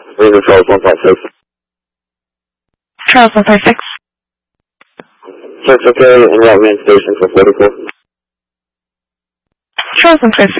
Ranger Charles 156. Charles 156. Church okay, en route main station for 44. Charles 156,